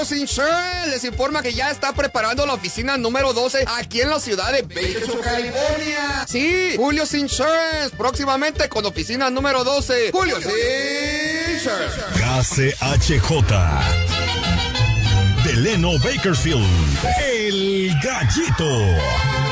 Insurance les informa que ya está preparando la oficina número 12 aquí en la ciudad de Bakersfield, California. Sí, Julio's Insurance, próximamente con oficina número 12. Julio's Insurance. KCHJ de Leno Bakersfield, El Gallito.